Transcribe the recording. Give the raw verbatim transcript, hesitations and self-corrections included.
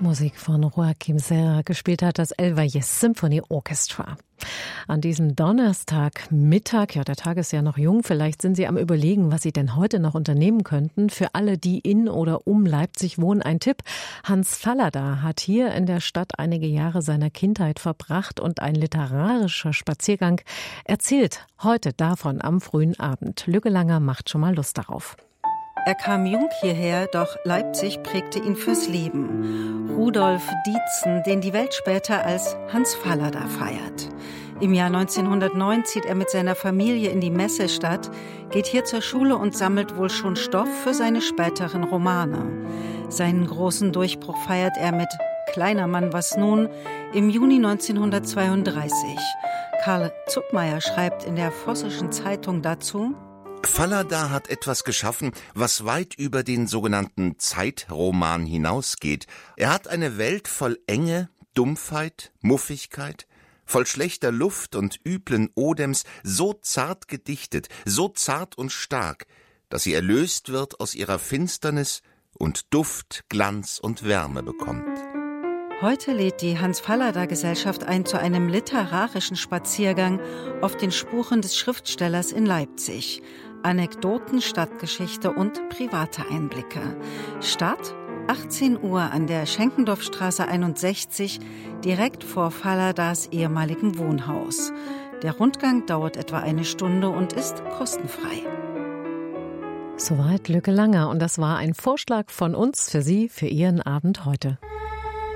Musik von Joachim Serra, gespielt hat das El Valles Symphony Orchestra. An diesem Donnerstagmittag, ja, der Tag ist ja noch jung, vielleicht sind Sie am Überlegen, was Sie denn heute noch unternehmen könnten. Für alle, die in oder um Leipzig wohnen, ein Tipp. Hans Fallada hat hier in der Stadt einige Jahre seiner Kindheit verbracht und ein literarischer Spaziergang erzählt heute davon am frühen Abend. Lücke Langer macht schon mal Lust darauf. Er kam jung hierher, doch Leipzig prägte ihn fürs Leben. Rudolf Dietzen, den die Welt später als Hans Fallada feiert. Im Jahr neunzehnhundertneun zieht er mit seiner Familie in die Messestadt, geht hier zur Schule und sammelt wohl schon Stoff für seine späteren Romane. Seinen großen Durchbruch feiert er mit Kleiner Mann, was nun? Im Juni neunzehnhundertzweiunddreißig. Karl Zuckmayer schreibt in der Vossischen Zeitung dazu: Fallada hat etwas geschaffen, was weit über den sogenannten Zeitroman hinausgeht. Er hat eine Welt voll Enge, Dumpfheit, Muffigkeit, voll schlechter Luft und üblen Odems, so zart gedichtet, so zart und stark, dass sie erlöst wird aus ihrer Finsternis und Duft, Glanz und Wärme bekommt. Heute lädt die Hans-Fallada-Gesellschaft ein zu einem literarischen Spaziergang auf den Spuren des Schriftstellers in Leipzig. Anekdoten, Stadtgeschichte und private Einblicke. Start achtzehn Uhr an der Schenkendorfstraße einundsechzig, direkt vor Falladas ehemaligem Wohnhaus. Der Rundgang dauert etwa eine Stunde und ist kostenfrei. Soweit Lücke Langer, und das war ein Vorschlag von uns für Sie für Ihren Abend heute.